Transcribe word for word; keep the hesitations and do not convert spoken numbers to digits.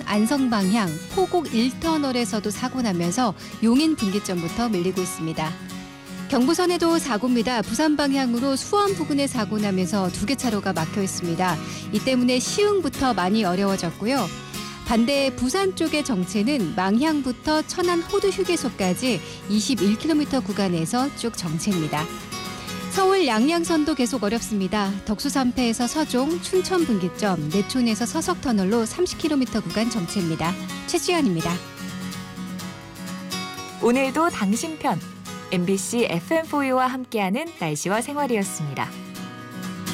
안성 방향 포곡 일 터널에서도 사고 나면서 용인 분기점부터 밀리고 있습니다. 경부선에도 사고입니다. 부산 방향으로 수원 부근에 사고 나면서 두 개 차로가 막혀 있습니다. 이 때문에 시흥부터 많이 어려워졌고요. 반대 부산 쪽의 정체는 망향부터 천안 호두 휴게소까지 이십일 킬로미터 구간에서 쭉 정체입니다. 서울 양양선도 계속 어렵습니다. 덕수 삼 패에서 서종, 춘천 분기점, 내촌에서 서석터널로 삼십 킬로미터 구간 정체입니다. 최지연입니다. 오늘도 당신 편 엠비씨 에프엠포유와 함께하는 날씨와 생활이었습니다.